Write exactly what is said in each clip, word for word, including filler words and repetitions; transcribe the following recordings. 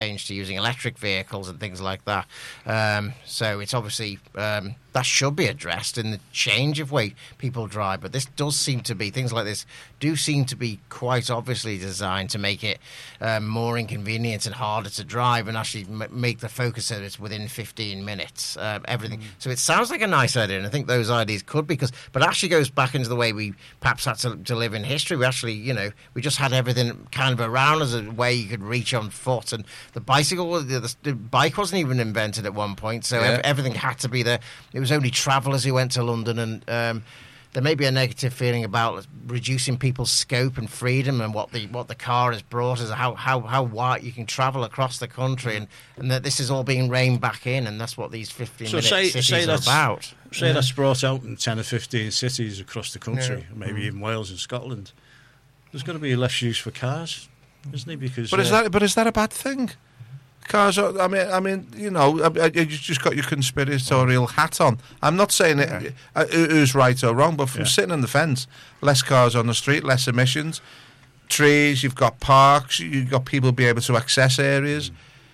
changed to using electric vehicles and things like that. Um, so it's obviously um, that should be addressed in the change of way people drive. But this does seem to be things like this do seem to be quite obviously designed to make it um, more inconvenient and harder to drive, and actually m- make the focus of it within fifteen minutes. Uh, everything. Mm. So it sounds like a nice idea, and I think those ideas could, because, but it actually goes back into the way we perhaps had to, to live in history. We actually, you know, we just had everything kind of around us, a way you could reach on foot, and the bicycle, the, the, the bike wasn't even invented at one point, so yeah. ev- everything had to be there. It was only travellers who went to London, and um, there may be a negative feeling about reducing people's scope and freedom, and what the what the car has brought us, how how how wide you can travel across the country, and, and that this is all being reined back in, and that's what these fifteen so minute say, cities say are about. Say yeah. that's brought out in ten or fifteen cities across the country, yeah. maybe mm. even Wales and Scotland. There's going to be less use for cars, isn't it? Because but uh, is that but is that a bad thing? Cars are, I mean, I mean, you know, I, I, you just got your conspiratorial hat on. I'm not saying it, yeah. uh, who's right or wrong, but from yeah. sitting on the fence, less cars on the street, less emissions, trees, you've got parks, you've got people be able to access areas, mm.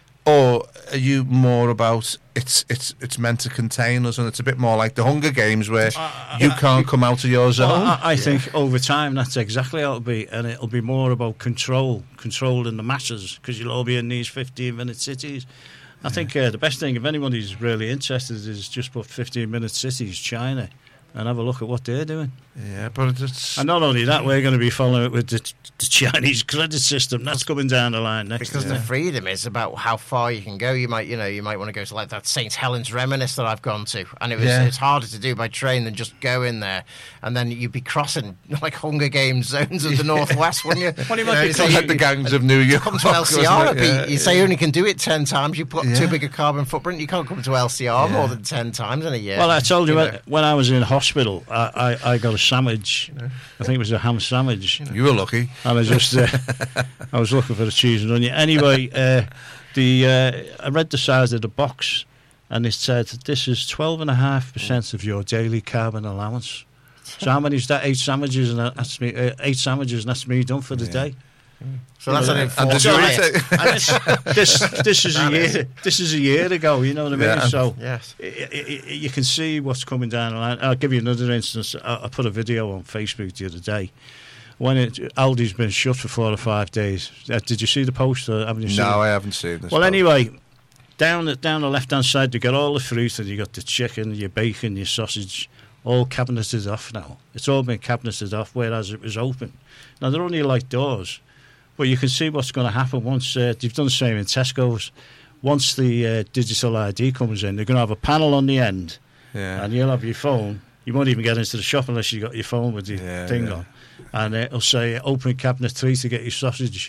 or are you more about it's it's it's meant to contain us, and it's a bit more like the Hunger Games where uh, you can't come out of your zone? Well, I, I yeah. think over time that's exactly how it'll be, and it'll be more about control, controlling the masses, because you'll all be in these fifteen-minute cities. I yeah. think uh, the best thing, if anybody's really interested, is just put fifteen-minute cities, China, and have a look at what they're doing. Yeah, but it's... And not only that, we're going to be following it with the, the Chinese credit system. That's coming down the line next. Because year. the freedom is about how far you can go. You might, you know, you might want to go to like that Saint Helens Reminisce that I've gone to, and it was yeah. it's harder to do by train than just go in there, and then you'd be crossing like Hunger Games zones of the northwest, wouldn't you? Well, you might you know, be like the gangs of New York. Come to L C R, yeah, you say yeah. you only can do it ten times. You put yeah. too big a carbon footprint. You can't come to L C R yeah. more than ten times in a year. Well, I told you, you when, know. when I was in hospital, I, I, I got a sandwich. You know. I think it was a ham sandwich. You were lucky. And I just, uh, I was looking for the cheese and onion. Anyway, uh, the uh, I read the size of the box, and it said this is twelve and a half percent of your daily carbon allowance. So how many is that? Eight sandwiches, and that's me. Uh, eight sandwiches, and that's me done for the yeah. day. So that's an enforced diet. this, this, this is a year. This is a year ago. You know what I mean? Yeah. So yes, it, it, it, you can see what's coming down the line. I'll give you another instance. I, I put a video on Facebook the other day. When it, Aldi's been shut for four or five days. Uh, did you see the post? Or haven't you seen no, it? I haven't seen this. Well, post. anyway, down the down the left hand side, you got all the fruit, and you got the chicken, your bacon, your sausage, all cabineted off now. It's all been cabineted off, whereas it was open. Now they're only like doors. Well, you can see what's going to happen once uh, they've done the same in Tesco's. Once the uh, digital I D comes in, they're going to have a panel on the end, yeah. and you'll have your phone. You won't even get into the shop unless you got your phone with the yeah, thing yeah. on, and uh, it'll say "Open cabinet three to get your sausage."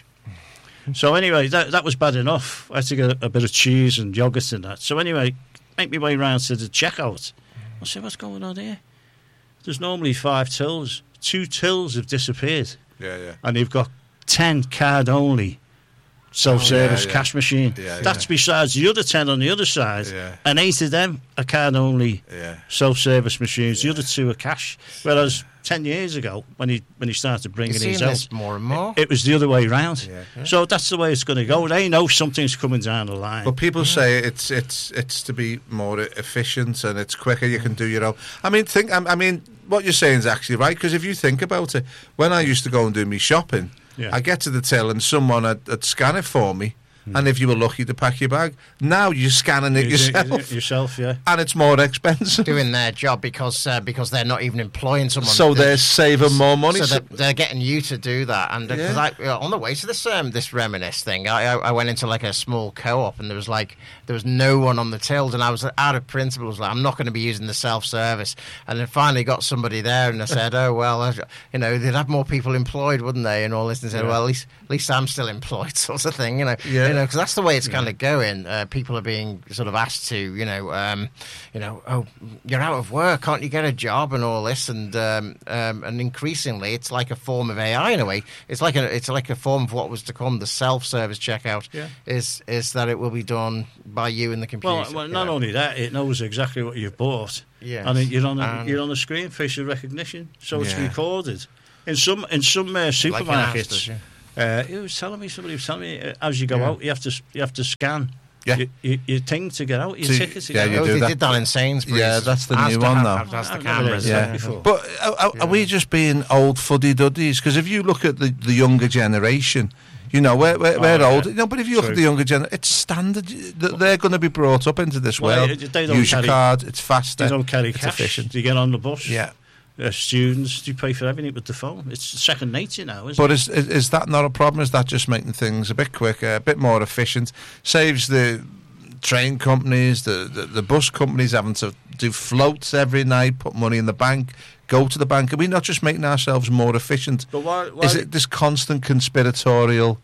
So anyway, that that was bad enough. I had to get a bit of cheese and yogurt and that. So anyway, make my way round to the checkout. I said, "What's going on here?" There's normally five tills. Two tills have disappeared. Yeah, yeah. And they've got ten card only self-service oh, yeah, yeah. cash machine. Yeah, That's yeah. besides the other ten on the other side, yeah. and eight of them are card only yeah. self-service machines. Yeah. The other two are cash. Whereas ten years ago, when he when he started bringing these out, this more and more. It, it was the other way round. Yeah. Yeah. So that's the way it's going to go. They know something's coming down the line. But people yeah. say it's it's it's to be more efficient and it's quicker. You can do your own. I mean, think. I mean, what you're saying is actually right, because if you think about it, when I used to go and do me shopping, yeah. I get to the till and someone would, would scan it for me. And if you were lucky to pack your bag, now you're scanning it you yourself. Do, you do it yourself, yeah. And it's more expensive. Doing their job because uh, because they're not even employing someone. So they're saving more money. So they're, they're getting you to do that. And uh, yeah. I, uh, on the way to this um, this Reminisce thing, I, I, I went into like a small co-op, and there was like there was no one on the tills, and I was out of principle. I was like, I'm not going to be using the self-service. And then finally got somebody there, and I said, oh well, I, you know, they'd have more people employed, wouldn't they? And all this, and said, yeah. well, at least at least I'm still employed, sort of thing, you know, yeah. you know, because that's the way it's kind of going. Uh, people are being sort of asked to, you know, um, you know, oh, you're out of work, can't you get a job and all this, and um, um, and increasingly it's like a form of A I in a way. It's like a it's like a form of what was to come. The self-service checkout yeah. is is that it will be done by you in the computer. Well, well not know. only that, it knows exactly what you've bought. Yes. And it, you're on a, um, you're on the screen, facial recognition, so it's yeah. recorded. In some in some uh, supermarkets, like Asda's, yeah. Uh, he was telling me, somebody was telling me, uh, as you go Yeah. out, you have to you have to scan Yeah. your, your, your thing to get out, your To- ticket to yeah, get you Oh, out. do they that. did that in Sainsbury's. Yeah, that's the Has new to one have- now. have- Has the I've never cameras. heard Yeah, that before. but are, are, are we just being old fuddy-duddies? Because if you look at the, the younger generation, you know, we're, we're, Oh, we're yeah. old. You know, but if you look True. at the younger generation, it's standard. that They're going to be brought up into this Well, world. they don't Use your carry- card. It's faster. They don't carry it's cash. efficient. You get on the bus. Yeah. Uh, students, you pay for everything with the phone. It's second nature now, isn't But it? is, is is that not a problem? Is that just making things a bit quicker, a bit more efficient? Saves the train companies, the, the, the bus companies having to do floats every night, put money in the bank, go to the bank. Are we not just making ourselves more efficient? But why, why, Is it this constant conspiratorial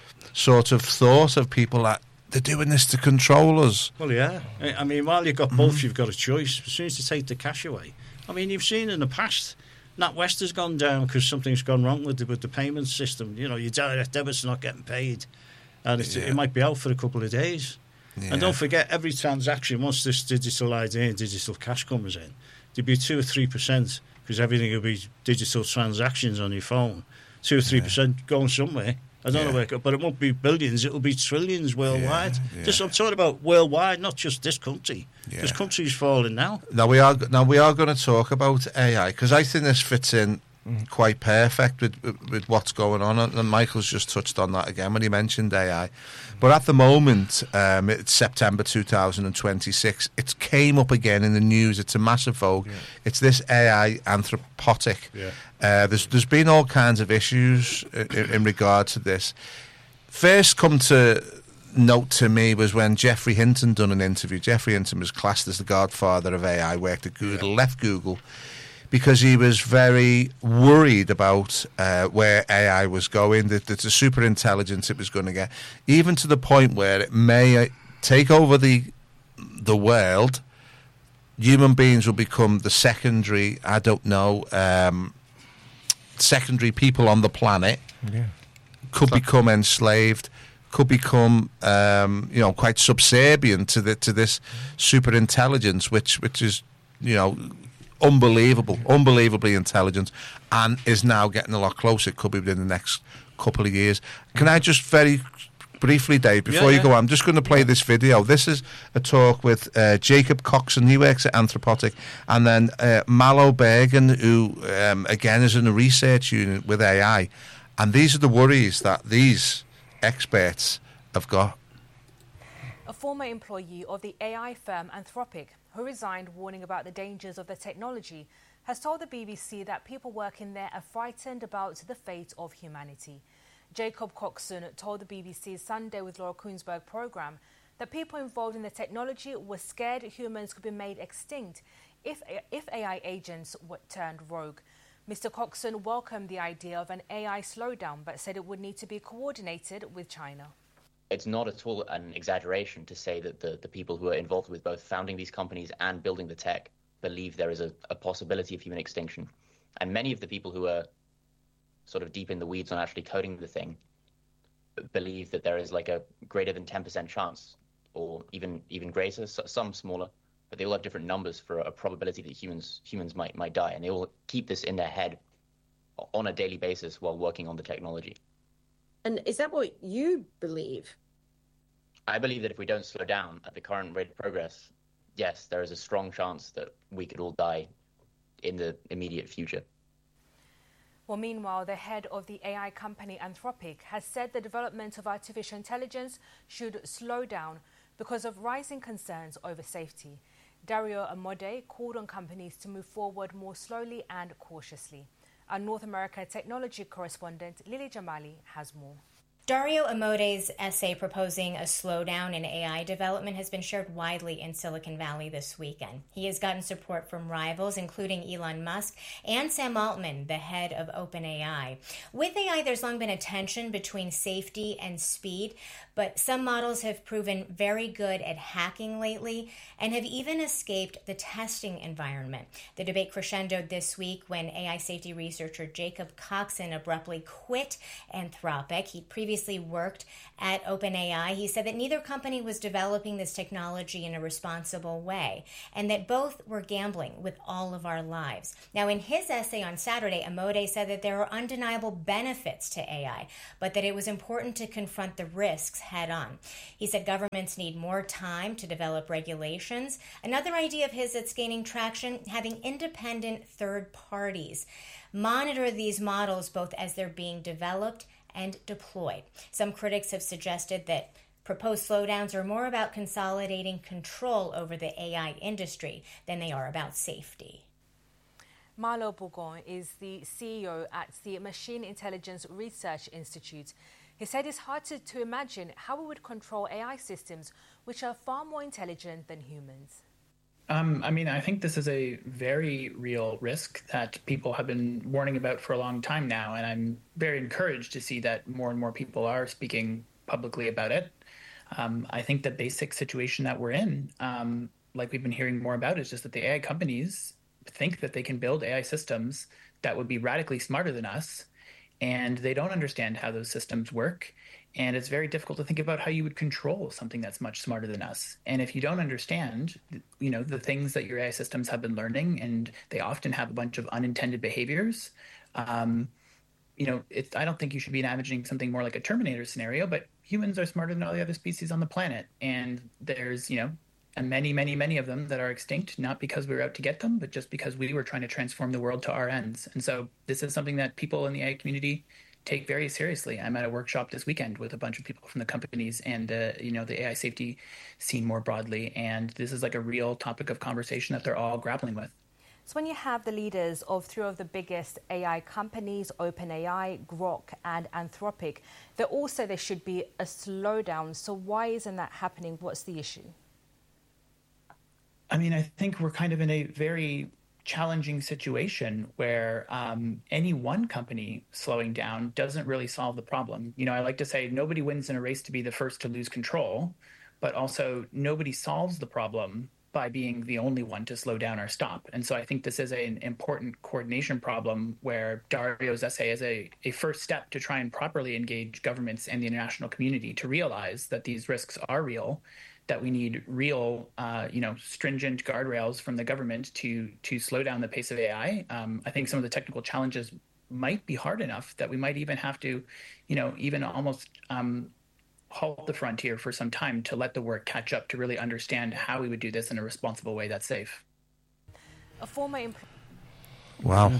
sort of thought of people that they're doing this to control us? Well, yeah. I I mean, while you've got both, you've got a choice. As soon as you take the cash away, I mean, you've seen in the past, NatWest has gone down because something's gone wrong with the, with the payment system. You know, your direct debit's not getting paid, and it's, Yeah. it might be out for a couple of days. Yeah. And don't forget, every transaction, once this digital I D and digital cash comes in, there'll be two or three percent because everything will be digital transactions on your phone. Two or three percent going somewhere. I don't Yeah. know where, it go- but it won't be billions. It'll be trillions worldwide. Yeah, Just yeah. I'm talking about worldwide, not just this country. Yeah. This country's falling now. Now we are now we are going to talk about A I because I think this fits in quite perfect with, with with what's going on, and Michael's just touched on that again when he mentioned A I. But at the moment, um, it's September two thousand twenty-six. It came up again in the news. It's a massive vogue. Yeah. It's this A I anthropotic. Yeah. Uh, there's there's been all kinds of issues in, in regard to this. First, come to note to me was when Geoffrey Hinton done an interview. Geoffrey Hinton was classed as the godfather of A I. Worked at Google, left Google because he was very worried about uh, where A I was going. That the super intelligence it was going to get, even to the point where it may uh, take over the the world. Human beings will become the secondary. I don't know. Um, secondary people on the planet Yeah. could become enslaved, could become um, you know quite subservient to the to this super intelligence, which which is you know unbelievable, unbelievably intelligent, and is now getting a lot closer. It could be within the next couple of years. Can I just very briefly, Dave, before Yeah, you yeah. go on, I'm just going to play this video. This is a talk with uh, Jacob Coxon. He works at Anthropotic, and then uh, Malo Bergen, who um, again is in a research unit with A I. And these are the worries that these experts have got. A former employee of the A I firm Anthropic, who resigned warning about the dangers of the technology, has told the B B C that people working there are frightened about the fate of humanity. Jacob Coxon told the B B C's Sunday with Laura Koonsberg programme that people involved in the technology were scared humans could be made extinct if, if A I agents were turned rogue. Mister Coxon welcomed the idea of an A I slowdown, but said it would need to be coordinated with China. It's not at all an exaggeration to say that the, the people who are involved with both founding these companies and building the tech believe there is a, a possibility of human extinction. And many of the people who are sort of deep in the weeds on actually coding the thing believe that there is like a greater than ten percent chance, or even even greater, so, some smaller, but they all have different numbers for a probability that humans humans might might die, and they all keep this in their head on a daily basis while working on the technology. And is that what you believe? I believe that if we don't slow down at the current rate of progress, yes, there is a strong chance that we could all die in the immediate future. Well, meanwhile, the head of the A I company Anthropic has said the development of artificial intelligence should slow down because of rising concerns over safety. Dario Amodei called on companies to move forward more slowly and cautiously. Our North America technology correspondent Lily Jamali has more. Dario Amodei's essay proposing a slowdown in A I development has been shared widely in Silicon Valley this weekend. He has gotten support from rivals, including Elon Musk and Sam Altman, the head of OpenAI. With A I, there's long been a tension between safety and speed, but some models have proven very good at hacking lately and have even escaped the testing environment. The debate crescendoed this week when A I safety researcher Jacob Coxon abruptly quit Anthropic. He'd previously previously worked at OpenAI. He said that neither company was developing this technology in a responsible way, and that both were gambling with all of our lives. Now, in his essay on Saturday, Amode said that there are undeniable benefits to A I, but that it was important to confront the risks head on. He said governments need more time to develop regulations. Another idea of his that's gaining traction, having independent third parties monitor these models both as they're being developed and deployed. Some critics have suggested that proposed slowdowns are more about consolidating control over the A I industry than they are about safety. Malo Bougon is the C E O at the Machine Intelligence Research Institute. He said it's hard to, to imagine how we would control A I systems which are far more intelligent than humans. Um, I mean, I think this is a very real risk that people have been warning about for a long time now, and I'm very encouraged to see that more and more people are speaking publicly about it. Um, I think the basic situation that we're in, um, like we've been hearing more about, is just that the A I companies think that they can build A I systems that would be radically smarter than us, and they don't understand how those systems work. And it's very difficult to think about how you would control something that's much smarter than us. And if you don't understand, you know, the things that your A I systems have been learning, and they often have a bunch of unintended behaviors, um, you know, it, I don't think you should be imagining something more like a Terminator scenario, but humans are smarter than all the other species on the planet. And there's, you know, and many, many, many of them that are extinct, not because we were out to get them, but just because we were trying to transform the world to our ends. And so this is something that people in the A I community take very seriously. I'm at a workshop this weekend with a bunch of people from the companies and, uh, you know, the A I safety scene more broadly. And this is like a real topic of conversation that they're all grappling with. So when you have the leaders of three of the biggest A I companies, OpenAI, Grok, and Anthropic, they all say there should be a slowdown. So why isn't that happening? What's the issue? I mean, I think we're kind of in a very challenging situation where um, any one company slowing down doesn't really solve the problem. You know, I like to say nobody wins in a race to be the first to lose control, but also nobody solves the problem by being the only one to slow down or stop. And so I think this is a, an important coordination problem where Dario's essay is a, a first step to try and properly engage governments and the international community to realize that these risks are real, that we need real, uh, you know, stringent guardrails from the government to to slow down the pace of A I. Um, I think some of the technical challenges might be hard enough that we might even have to, you know, even almost um, halt the frontier for some time to let the work catch up to really understand how we would do this in a responsible way that's safe. A former employee. Wow.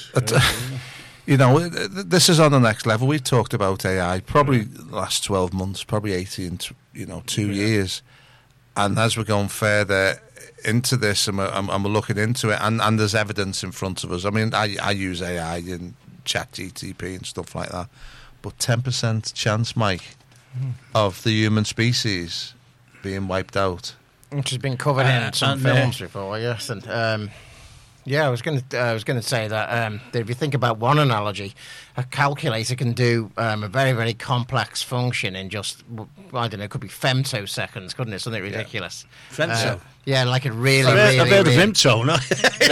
You know, this is on the next level. We've talked about A I probably the last twelve months, probably eighteen, you know, two yeah. years. And as we're going further into this and we're, and we're looking into it, and, and there's evidence in front of us. I mean, I, I use A I and Chat G T P and stuff like that. But ten percent chance, Mike, mm. of the human species being wiped out. Which has been covered uh, in some films uh, before, yes. And um, yeah, I was going to uh, I was going to say that, um, that if you think about one analogy, a calculator can do um, a very, very complex function in just, I don't know, it could be femtoseconds, couldn't it? Something ridiculous. Yeah. Femto? Uh, yeah, like a really, I've really, I've heard really... of Vimto, no?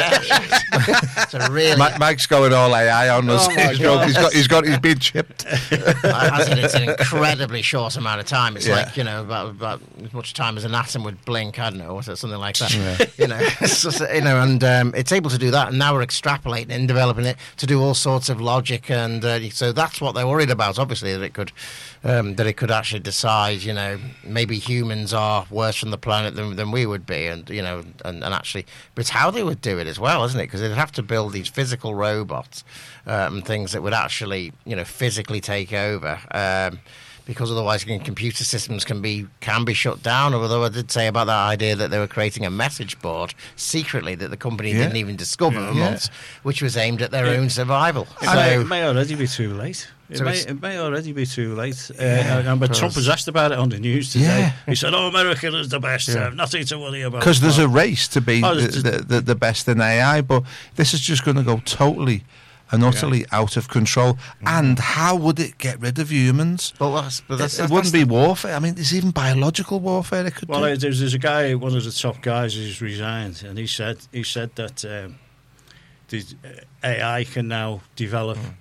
It's a really... Mike's going all A I on us. Oh he's, got, he's, got, he's, got, he's been chipped. I said it's an incredibly short amount of time. It's yeah. like, you know, about, about as much time as an atom would blink, I don't know, or something like that. Yeah. You know, just, you know, and um, it's able to do that, and now we're extrapolating and developing it to do all sorts of logic, and uh, so that's what they're worried about, obviously, that it could um, that it could actually decide, you know, maybe humans are worse from the planet than, than we would be, and, you know, and, and actually, but it's how they would do it as well, isn't it? Because they'd have to build these physical robots um, and things that would actually, you know, physically take over, um, because otherwise computer systems can be can be shut down. Although I did say about that idea that they were creating a message board secretly that the company yeah. didn't even discover yeah. months, which was aimed at their yeah. own survival. It, so, may, it may already be too late. It, so may, it may already be too late. Yeah, uh, and but Trump was asked about it on the news today. Yeah. He said, "Oh, America is the best. Yeah. Uh, nothing to worry about." Because there's a race to be oh, the, the, the, the best in A I, but this is just going to go totally and utterly yeah. out of control. Mm-hmm. And how would it get rid of humans? Well, that's, but that's, it, that's, it wouldn't that's be warfare. I mean, there's even biological warfare it could well, do. Well, there's, there's a guy, one of the top guys who's resigned, and he said he said that um, the A I can now develop mm.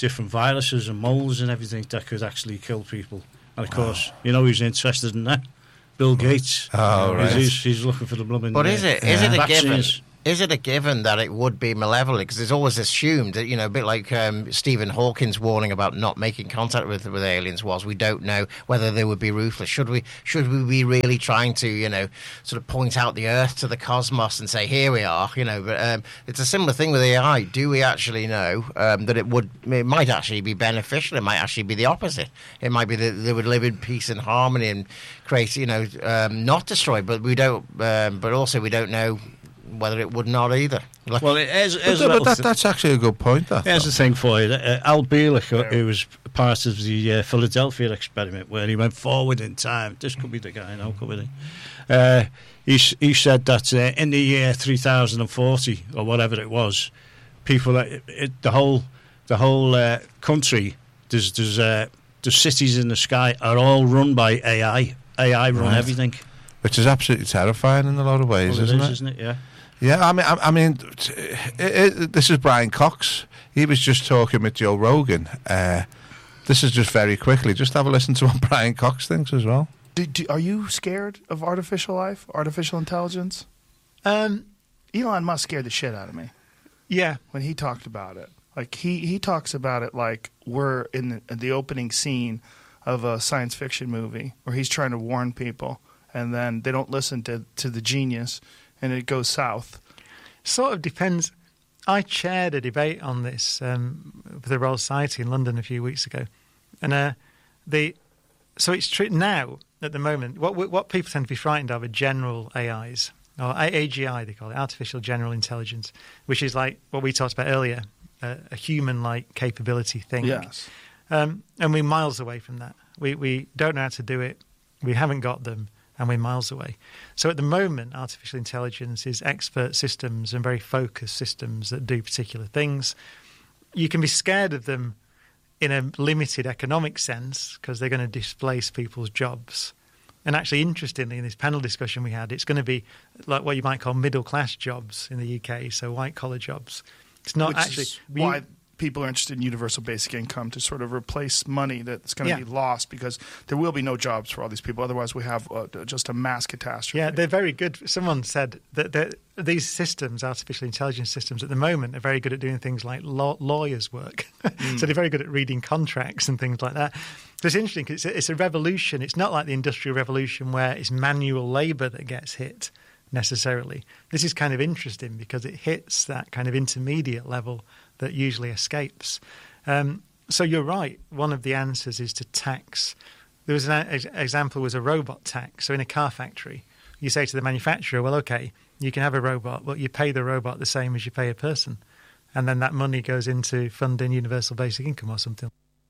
different viruses and moles and everything that could actually kill people. And of course, you know who's interested in that? Bill Gates. Oh, right. He's, he's looking for the blooming. But is it is it a vaccines. given? Is it a given that it would be malevolent? Because it's always assumed that, you know, a bit like um, Stephen Hawking's warning about not making contact with with aliens was, we don't know whether they would be ruthless. Should we should we be really trying to, you know, sort of point out the Earth to the cosmos and say, here we are, you know? But um, it's a similar thing with A I. Do we actually know um, that it would, it might actually be beneficial? It might actually be the opposite. It might be that they would live in peace and harmony and create, you know, um, not destroy. But we don't. Um, but also we don't know whether it would not either. Like, well, it is, but, but that, that's actually a good point. That here's the thing for you: uh, Al Bielek, who was part of the uh, Philadelphia experiment, where he went forward in time. This could be the guy, no, could be the. Uh, he he said that uh, in the year three thousand forty or whatever it was, people, uh, it, the whole the whole uh, country, there's there's uh, the cities in the sky are all run by A I. A I run right. everything, which is absolutely terrifying in a lot of ways, well, isn't it? Is, it? Isn't it? Yeah. Yeah, I mean, I, I mean, it, it, this is Brian Cox. He was just talking with Joe Rogan. Uh, this is just very quickly. Just have a listen to what Brian Cox thinks as well. Do, do, are you scared of artificial life, artificial intelligence? Um, Elon Musk scared the shit out of me. Yeah, when he talked about it, like he he talks about it like we're in the, the opening scene of a science fiction movie where he's trying to warn people, and then they don't listen to to the genius. And it goes south. Sort of depends. I chaired a debate on this um, with the Royal Society in London a few weeks ago, and uh, the so it's true now at the moment. What what people tend to be frightened of are general A Is or A G I, they call it, artificial general intelligence, which is like what we talked about earlier, uh, a human-like capability thing. Yes, um, and we're miles away from that. We we don't know how to do it. We haven't got them. And we're miles away. So at the moment, artificial intelligence is expert systems and very focused systems that do particular things. You can be scared of them in a limited economic sense because they're going to displace people's jobs. And actually, interestingly, in this panel discussion we had, it's going to be like what you might call middle-class jobs in the U K, so white-collar jobs. It's not Which actually... Is why people are interested in universal basic income, to sort of replace money that's going to yeah. be lost, because there will be no jobs for all these people. Otherwise, we have uh, just a mass catastrophe. Yeah, they're very good. Someone said that these systems, artificial intelligence systems, at the moment are very good at doing things like law- lawyers' work. Mm. So they're very good at reading contracts and things like that. So it's interesting because it's, it's a revolution. It's not like the Industrial Revolution where it's manual labour that gets hit necessarily. This is kind of interesting because it hits that kind of intermediate level that usually escapes. Um, so you're right. One of the answers is to tax. There was an ex- example was a robot tax. So in a car factory, you say to the manufacturer, well, okay, you can have a robot, but you pay the robot the same as you pay a person. And then that money goes into funding universal basic income or something.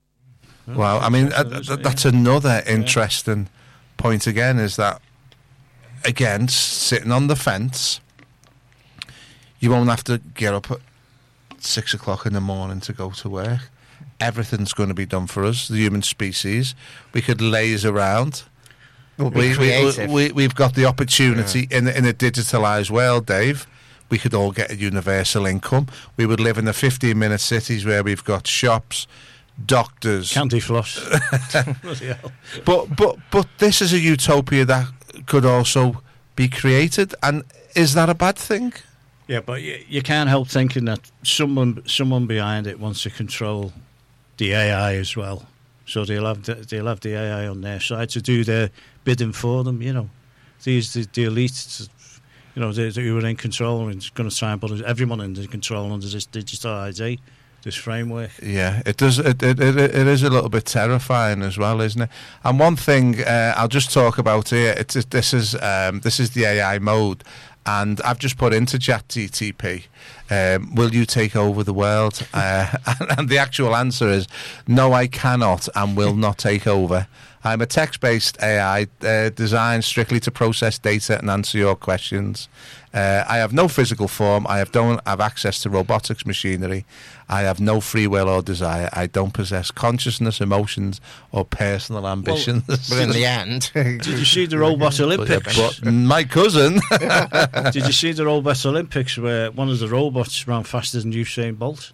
Well, I mean, uh, th- that's another interesting point again, is that, again, sitting on the fence, you won't have to get up at six o'clock in the morning to go to work. Everything's going to be done for us, the human species. We could laze around. We'll be we, creative. We, we, we've got the opportunity yeah. in, in a digitalised world, Dave. We could all get a universal income. We would live in the fifteen-minute cities where we've got shops, doctors, candy floss. but but but this is a utopia that could also be created, and is that a bad thing? Yeah, but you, you can't help thinking that someone someone behind it wants to control the A I as well. So they'll have the, they'll have the A I on their side to do their bidding for them. You know, these the, the elites, you know, they, they who are in control and going to try and put everyone in control under this digital I D, this framework. Yeah, it does. It it, it it is a little bit terrifying as well, isn't it? And one thing uh, I'll just talk about here. It's this is um, this is the A I mode. And I've just put into ChatGPT, um, will you take over the world? Uh, and, and the actual answer is, no, I cannot and will not take over. I'm a text-based A I uh, designed strictly to process data and answer your questions. Uh, I have no physical form. I have don't have access to robotics machinery. I have no free will or desire. I don't possess consciousness, emotions, or personal ambitions. Well, but in the end... Did you see the Robot Olympics? But my cousin... Did you see the Robot Olympics where one of the robots ran faster than Usain Bolt?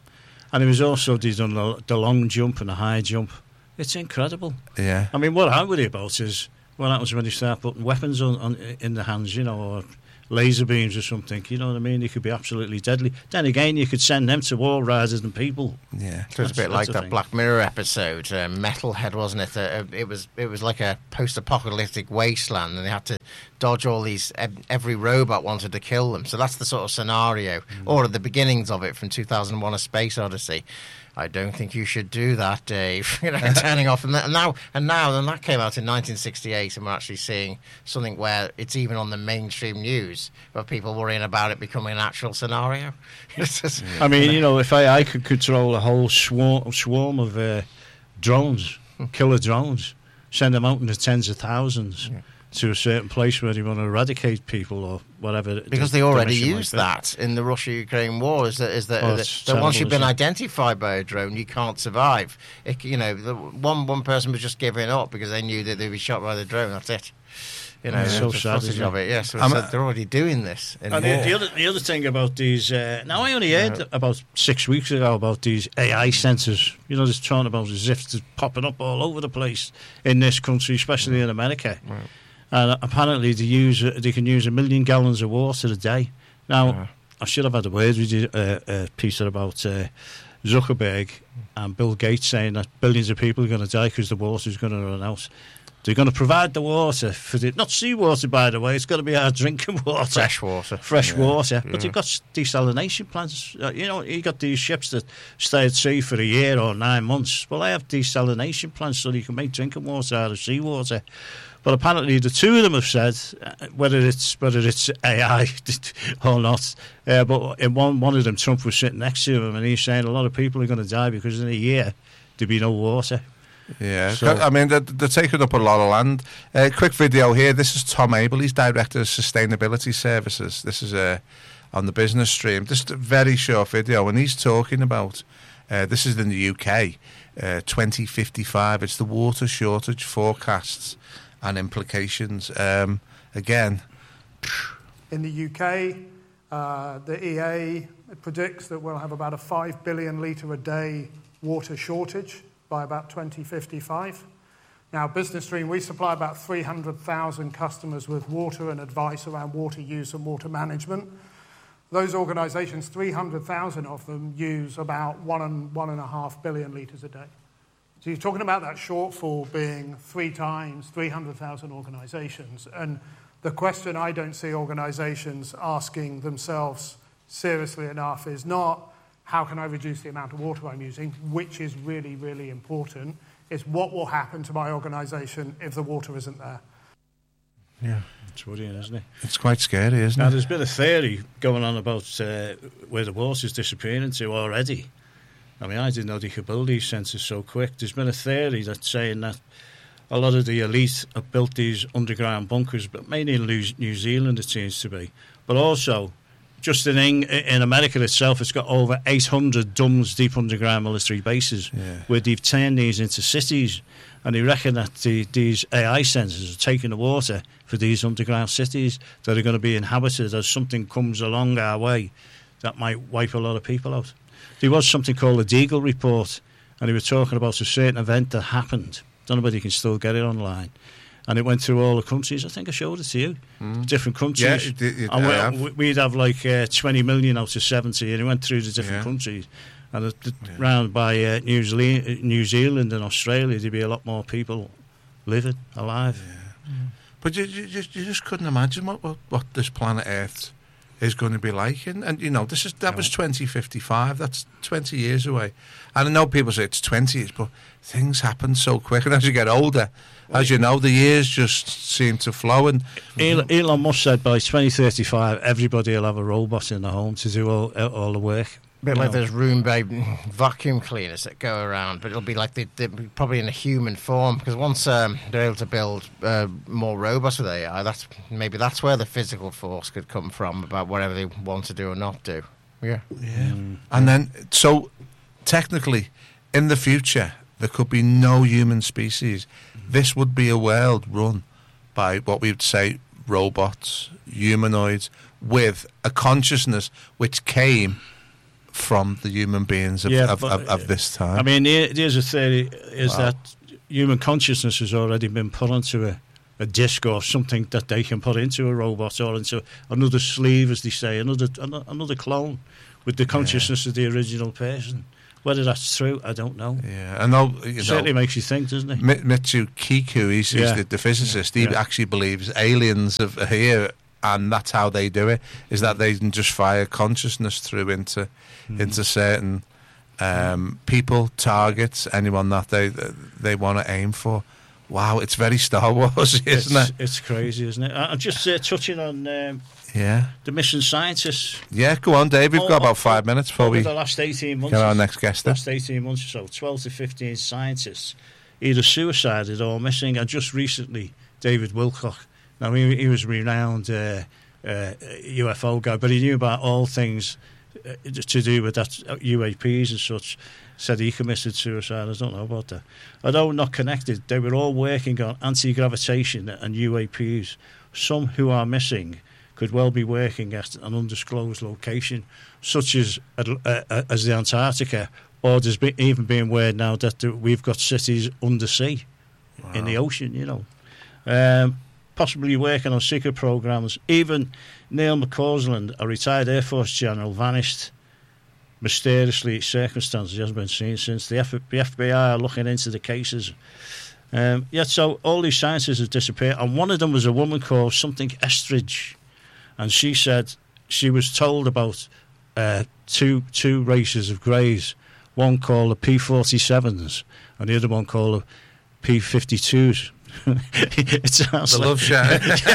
And he was also he's done the, the long jump and the high jump. It's incredible. Yeah. I mean, what I worry about is what happens when you start putting weapons on, on in the hands, you know, or laser beams or something. You know what I mean? They could be absolutely deadly. Then again, you could send them to war rather than people. Yeah. So it's a bit like that thing. Black Mirror episode, uh, Metalhead, wasn't it? Uh, it was it was like a post-apocalyptic wasteland, and they had to dodge all these. Every robot wanted to kill them. So that's the sort of scenario, mm. or at the beginnings of it from two thousand one: A Space Odyssey. I don't think you should do that, Dave. You know, turning off, and, that, and now, and now, then that came out in nineteen sixty-eight, and we're actually seeing something where it's even on the mainstream news, where people worrying about it becoming an actual scenario. Just, I mean, you know, if A I could control a whole swarm, swarm of uh, drones, killer drones, send them out in the tens of thousands. Yeah. To a certain place where they want to eradicate people or whatever. Because they already use that in the Russia-Ukraine war. Is that, is that, oh, that, that once you've been identified by a drone, you can't survive. It, you know, the, one one person was just giving up because they knew that they'd be shot by the drone. That's it. You know, yeah, so sad, footage of it. Yes, yeah, so they're already doing this. In and the, the other the other thing about these. Uh, now I only heard yeah. about six weeks ago about these A I sensors. You know, just talking about as if it's popping up all over the place in this country, especially in America. Right. And apparently they use they can use a million gallons of water a day. Now, yeah. I should have had a word with you, uh, uh, Peter, about uh, Zuckerberg and Bill Gates saying that billions of people are going to die because the water is going to run out. They're going to provide the water for the not seawater, by the way. It's got to be our drinking water, fresh water, fresh yeah. water. But yeah. you've got desalination plants. Uh, you know, you got these ships that stay at sea for a year or nine months. Well, they have desalination plants so you can make drinking water out of seawater. But apparently, the two of them have said uh, whether it's whether it's A I or not. Uh, but in one one of them, Trump was sitting next to him, and he's saying a lot of people are going to die because in a year there'll be no water. Yeah, so, I mean, they're, they're taking up a lot of land. Uh, quick video here. This is Tom Abel. He's Director of Sustainability Services. This is uh, on the business stream. Just a very short video, and he's talking about, uh, this is in the U K, uh, twenty fifty-five. It's the water shortage forecasts and implications. Um, again. In the U K, uh, the E A predicts that we'll have about a five billion litre a day water shortage by about twenty fifty-five. Now, Business Stream, we supply about three hundred thousand customers with water and advice around water use and water management. Those organisations, three hundred thousand of them, use about one and one and a half billion litres a day. So you're talking about that shortfall being three times three hundred thousand organisations. And the question I don't see organisations asking themselves seriously enough is not, how can I reduce the amount of water I'm using, which is really, really important. It's what will happen to my organisation if the water isn't there. Yeah. It's worrying, isn't it? It's quite scary, isn't now, it? Now, there's been a theory going on about uh, where the water's disappearing to already. I mean, I didn't know they could build these sensors so quick. There's been a theory that's saying that a lot of the elite have built these underground bunkers, but mainly in New Zealand it seems to be. But also, just in, in America itself, it's got over eight hundred D U M S, deep underground military bases, yeah. where they've turned these into cities. And they reckon that the, these A I sensors are taking the water for these underground cities that are going to be inhabited as something comes along our way that might wipe a lot of people out. There was something called the Deagle Report, and they were talking about a certain event that happened. Don't know whether you can still get it online. And it went through all the countries. I think I showed it to you. Mm. Different countries. Yeah, it, it, and have. we'd have like uh, twenty million out of seventy, and it went through the different yeah. countries. And it, it, yeah. round by uh, New, Zealand, New Zealand and Australia, there'd be a lot more people living, alive. Yeah. Mm. But you, you, you just couldn't imagine what, what, what this planet Earth is going to be like. And, and you know, this is that was twenty fifty-five. That's twenty years away. And I know people say it's twenty years, but things happen so quick. And as you get older, as you know, the years just seem to flow. And Elon, Elon Musk said by twenty thirty-five, everybody will have a robot in the home to do all, all the work. A bit like those Roomba vacuum cleaners that go around, but it'll be like they, they're probably in a human form, because once um, they're able to build uh, more robots with A I, that's maybe that's where the physical force could come from about whatever they want to do or not do. Yeah. Yeah. Mm. And then, so technically, in the future, there could be no human species. Mm. This would be a world run by what we would say robots, humanoids, with a consciousness which came from the human beings of, Yeah, of, but, of, of this time. I mean, here- here's a theory, is Wow. that human consciousness has already been put onto a, a disc or something that they can put into a robot or into another sleeve, as they say, another ano- another clone with the consciousness of the original person. Whether that's true, I don't know. Yeah, I know. You Certainly know, makes you think, doesn't it? Mi- Mitsu Kiku, he's, he's Yeah. the, the physicist. Yeah. He Yeah. actually believes aliens are here, and that's how they do it. Is that they can just fire consciousness through into Mm. into certain um, people, targets, anyone that they they want to aim for. Wow, it's very Star Wars, isn't it's, it? It's crazy, isn't it? I- I'm just uh, touching on um, Yeah. the mission scientists. Yeah, go on, Dave. We've Oh, got oh, about five minutes before Over we the last eighteen months, get our next guest in. last eighteen months or so, twelve to fifteen scientists either suicided or missing. And just recently, David Wilcock. Now he, he was a renowned uh, uh, U F O guy, but he knew about all things uh, to do with that uh, U A Ps and such. Said he committed suicide. I don't know about that. Although not connected, they were all working on anti-gravitation and U A Ps. Some who are missing could well be working at an undisclosed location, such as uh, uh, as the Antarctica, or there's been, even being word now that the, we've got cities undersea wow. in the ocean, you know. Um, possibly working on secret programs. Even Neil McCausland, a retired Air Force general, vanished mysteriously. Circumstances he hasn't been seen since. The, F- the F B I are looking into the cases. Um, yeah, so all these scientists have disappeared, and one of them was a woman called something Estridge. And she said she was told about uh, two two races of greys, one called the P forty-sevens and the other one called the P fifty-twos. It sounds The like, love shot.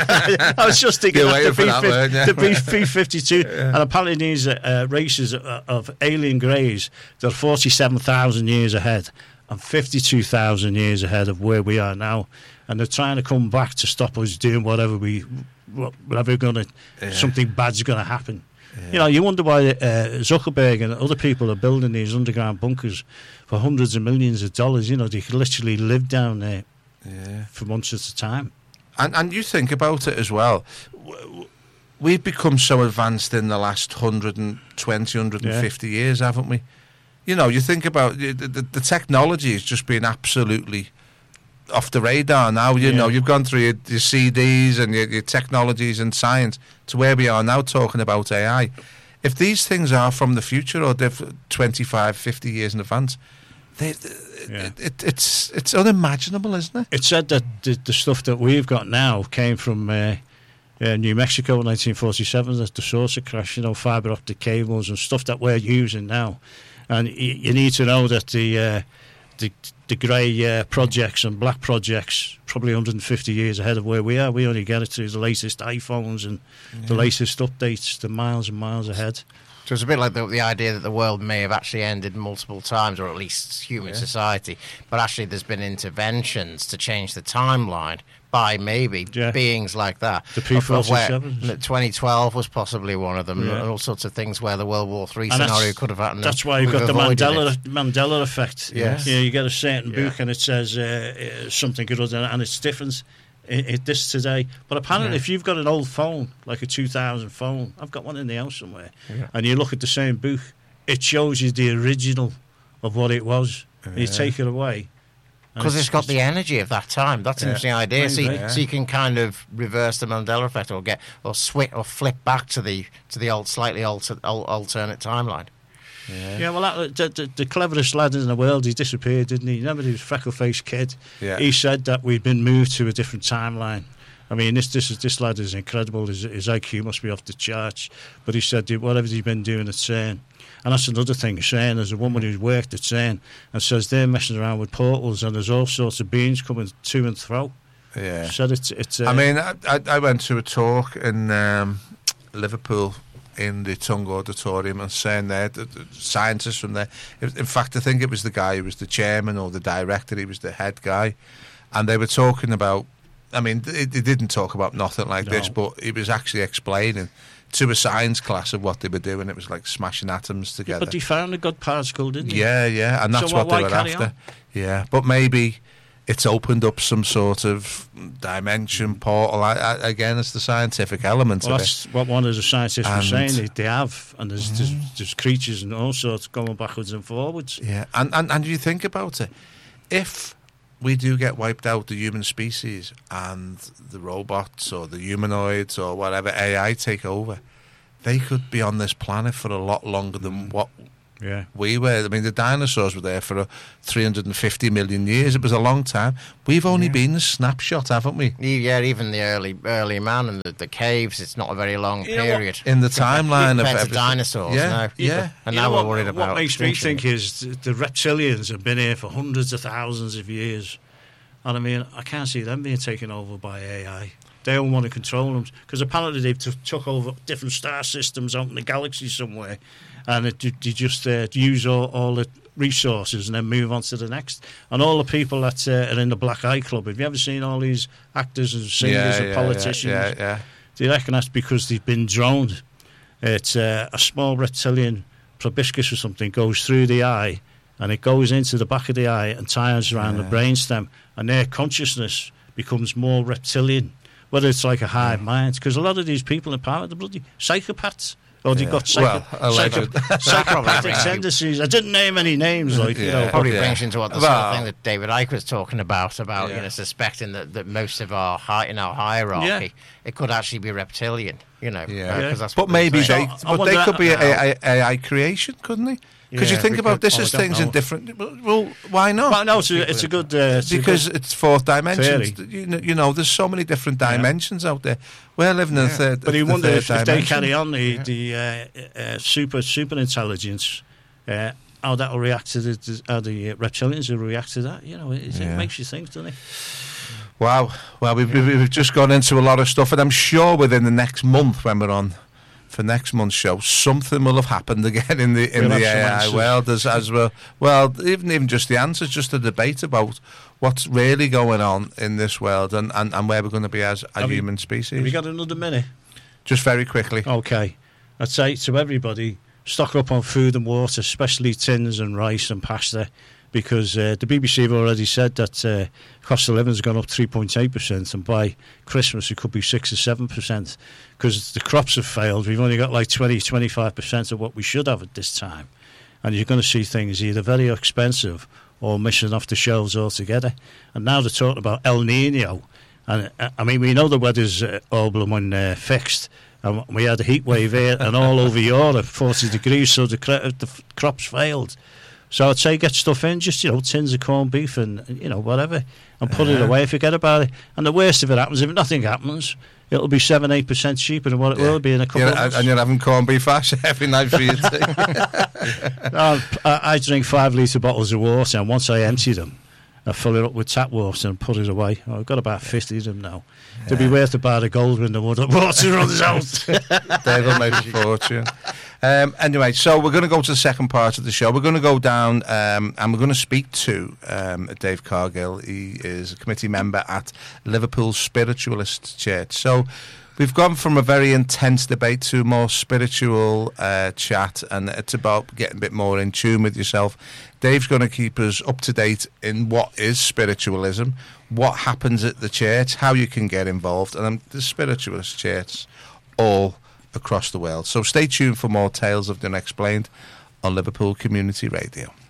I was just thinking You're that waiting the, for that word, yeah. the P fifty-two, and apparently these uh, races of, of alien greys, they're forty-seven thousand years ahead and fifty-two thousand years ahead of where we are now, and they're trying to come back to stop us doing whatever we, whatever gonna, Yeah. something bad's going to happen. You know, you wonder why uh, Zuckerberg and other people are building these underground bunkers for hundreds of millions of dollars. You know, they could literally live down there Yeah. for months at a time. And and you think about it as well. w- w- We've become so advanced in the last one hundred twenty, one hundred fifty Yeah. years, haven't we? You know, you think about the, the, the technology has just been absolutely off the radar now. You Yeah. know, you've gone through your, your C Ds and your, your technologies and science to where we are now talking about A I. If these things are from the future or they're twenty-five, fifty years in advance, they, Yeah. it, it, it's it's unimaginable, isn't it? It's said that the, the stuff that we've got now came from uh, uh, New Mexico in nineteen forty-seven, the, the Saucer crash, you know, fibre optic cables and stuff that we're using now. And y- you need to know that the uh, the, the grey uh, projects and black projects probably one hundred fifty years ahead of where we are. We only get it through the latest iPhones and the Yeah. latest updates. They're miles and miles ahead. So it's a bit like the, the idea that the world may have actually ended multiple times, or at least human Yeah. society, but actually there's been interventions to change the timeline by maybe Yeah. beings like that. The P Of- of where- forty-sevens. twenty twelve was possibly one of them, Yeah. and all sorts of things where the World War Three And that's- scenario could have happened. That's and why you've we've got the avoided Mandela it. Mandela effect. Yes. You know, you get a certain Yeah. book and it says uh, uh, something good, and it's different. It, it, this today, but apparently, Yeah. if you've got an old phone, like a two thousand phone, I've got one in the house somewhere, Yeah. and you look at the same book, it shows you the original of what it was. And you Yeah. take it away and Because it's got the energy of that time. That's an Yeah. interesting idea. So you, Maybe. so you can kind of reverse the Mandela effect, or get or switch or flip back to the to the old, slightly alter, al- alternate timeline. Yeah, yeah well, that, the, the, the cleverest lad in the world, he disappeared, didn't he? Remember, he was a freckle-faced kid. Yeah. He said that we'd been moved to a different timeline. I mean, this this is, this lad is incredible. His, his I Q must be off the charts. But he said that whatever he's been doing at CERN, and that's another thing. CERN, there's a woman who's worked at CERN and says they're messing around with portals, and there's all sorts of beings coming to and fro. Yeah. Said it's it's. Uh, I mean, I, I, I went to a talk in um, Liverpool in the Tung Auditorium and saying there, the, the scientists from there. In in fact, I think it was the guy who was the chairman or the director. He was the head guy, and they were talking about. I mean, they, they didn't talk about nothing like this, No. but he was actually explaining to a science class of what they were doing. It was like smashing atoms together. but he found a good particle, didn't he? Yeah, yeah, and that's So what why they were carry after. on? Yeah, but maybe it's opened up some sort of dimension portal. I, I, again, it's the scientific element well, of that's it. what one of the scientists and, was saying. They, they have, and there's, yeah. there's there's creatures and all sorts going backwards and forwards. Yeah, and, and and you think about it, if we do get wiped out, the human species, and the robots or the humanoids or whatever A I take over, they could be on this planet for a lot longer than what yeah. we were. I mean, the dinosaurs were there for uh, three hundred fifty million years. It was a long time. We've only yeah. been a snapshot, haven't we? Yeah, even the early early man and the, the caves, it's not a very long you period. In the timeline of everything. dinosaurs, yeah, no. yeah. And you now we're what, worried about What makes me think is the, the reptilians have been here for hundreds of thousands of years. And I mean, I can't see them being taken over by A I. They don't want to control them because apparently they've t- took over different star systems out in the galaxy somewhere, and it, they just uh, use all, all the resources and then move on to the next. And all the people that uh, are in the Black Eye Club, have you ever seen all these actors and singers yeah, and yeah, politicians? Yeah, yeah, yeah. They reckon that's because they've been droned. It's uh, a small reptilian proboscis or something goes through the eye, and it goes into the back of the eye and ties around yeah. the brainstem, and their consciousness becomes more reptilian, whether it's like a hive yeah. mind. Because a lot of these people in power, they're bloody psychopaths. Or they've yeah. got psycho- well, psycho- psychopathic tendencies. I didn't name any names. Like yeah. you know, probably yeah. brings into what the well, sort of thing that David Icke was talking about, about yeah. you know, suspecting that, that most of our hi- in our hierarchy, yeah. it could actually be reptilian. You know, yeah. uh, yeah. That's but maybe they, so, but they could be a A I creation, couldn't they? Because yeah, you think about could, this oh, as things know. in different. Well, why not? Well, no, it's a, it's a good uh, it's because a good it's fourth dimensions. theory. You know, you know, there's so many different dimensions yeah. out there. We're living in yeah. the third. But you wonder if, if they carry on the yeah. the uh, uh, super super intelligence, uh, how that will react to the how the reptilians will react to that. You know, it, yeah. it makes you think, doesn't it? Wow. Well, we've, yeah. we've just gone into a lot of stuff, and I'm sure within the next month when we're on for next month's show, something will have happened again in the in we'll the A I world as as well. Well, even even just the answers, just a debate about what's really going on in this world and, and, and where we're going to be as a have human you, species. Have you got another minute? Just very quickly. Okay. I'd say to everybody, stock up on food and water, especially tins and rice and pasta, because uh, the B B C have already said that uh, cost of living has gone up three point eight percent, and by Christmas it could be six or seven percent, because the crops have failed. We've only got like twenty, twenty-five percent of what we should have at this time, and you're going to see things either very expensive or missing off the shelves altogether. And now they're talking about El Nino, and uh, I mean, we know the weather's uh, all blooming uh, fixed, and we had a heat wave here and all over Europe, forty degrees, so the, cre- the f- crops failed. So I'd say get stuff in, just, you know, tins of corned beef and, you know, whatever, and put yeah. it away, forget about it. And the worst if it happens, if nothing happens, it'll be seven, eight percent cheaper than what it yeah. will be in a couple you're, of months. And you're having corned beef hash every night for your tea. I, I drink five litre bottles of water, and once I empty them, I fill it up with tap water and put it away. Oh, I've got about fifty of them now. Yeah. They'll be worth about a gold when the water runs out. They will make a fortune. Um, anyway, so we're going to go to the second part of the show. We're going to go down um, and we're going to speak to um, Dave Cargill. He is a committee member at Liverpool Spiritualist Church. So we've gone from a very intense debate to a more spiritual uh, chat, and it's about getting a bit more in tune with yourself. Dave's going to keep us up to date in what is spiritualism, what happens at the church, how you can get involved, and um, the Spiritualist Church all across the world. So stay tuned for more Tales of the Unexplained on Liverpool Community Radio.